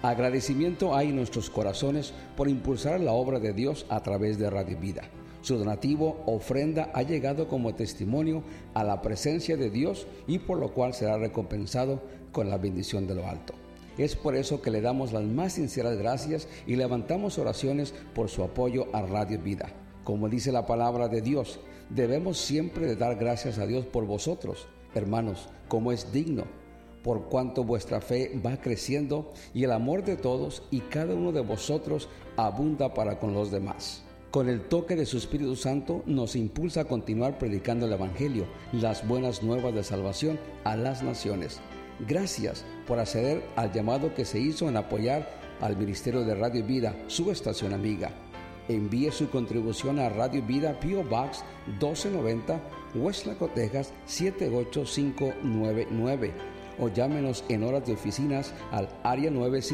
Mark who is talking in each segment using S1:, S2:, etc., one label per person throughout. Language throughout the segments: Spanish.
S1: Agradecimiento hay en nuestros corazones por impulsar la obra de Dios a través de Radio Vida. Su donativo, ofrenda, ha llegado como testimonio a la presencia de Dios y por lo cual será recompensado con la bendición de lo alto. Es por eso que le damos las más sinceras gracias y levantamos oraciones por su apoyo a Radio Vida. Como dice la palabra de Dios, debemos siempre de dar gracias a Dios por vosotros, hermanos, como es digno, por cuanto vuestra fe va creciendo y el amor de todos y cada uno de vosotros abunda para con los demás. Con el toque de su Espíritu Santo nos impulsa a continuar predicando el Evangelio, las buenas nuevas de salvación a las naciones. Gracias por acceder al llamado que se hizo en apoyar al Ministerio de Radio Vida, su estación amiga. Envíe su contribución a Radio Vida, P.O. Box 1290, Westlaco, Texas 78599 o llámenos en horas de oficinas al área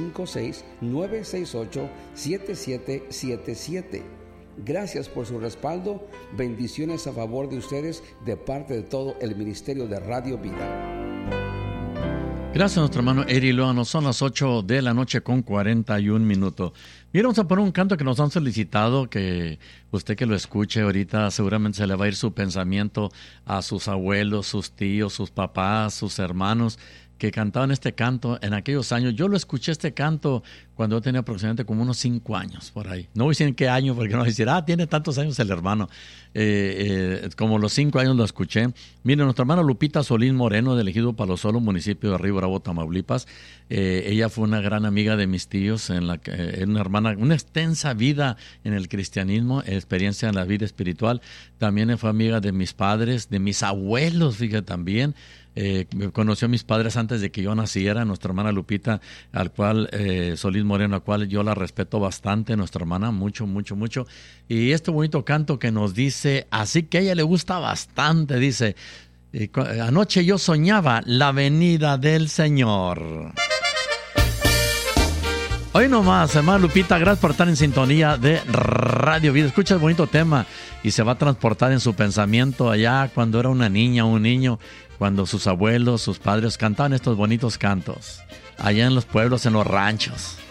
S1: 956-968-7777. Gracias por su respaldo. Bendiciones a favor de ustedes de parte de todo el Ministerio de Radio Vida.
S2: Gracias a nuestro hermano Eri Loano. Son las 8 de la noche con 41 minutos. Mira, vamos a poner un canto que nos han solicitado, que usted que lo escuche ahorita seguramente se le va a ir su pensamiento a sus abuelos, sus tíos, sus papás, sus hermanos que cantaban este canto en aquellos años. Yo lo escuché este canto cuando yo tenía aproximadamente como unos 5 años por ahí. No voy a decir en qué año, porque no voy a decir, tiene tantos años el hermano. Como los 5 años lo escuché. Miren, nuestra hermana Lupita Solís Moreno, de Ejido Palo Solo, municipio de Río Bravo, Tamaulipas. Ella fue una gran amiga de mis tíos, una hermana, una extensa vida en el cristianismo, experiencia en la vida espiritual. También fue amiga de mis padres, de mis abuelos, fíjate, también. Conoció a mis padres antes de que yo naciera, nuestra hermana Lupita, al cual Solís Moreno, a cual yo la respeto bastante, nuestra hermana, mucho, mucho, mucho. Y este bonito canto que nos dice, así que a ella le gusta bastante, dice, anoche yo soñaba la venida del Señor. Hoy nomás, hermana Lupita, gracias por estar en sintonía de Radio Vida. Escucha el bonito tema y se va a transportar en su pensamiento allá cuando era una niña o un niño, cuando sus abuelos, sus padres cantaban estos bonitos cantos, allá en los pueblos, en los ranchos.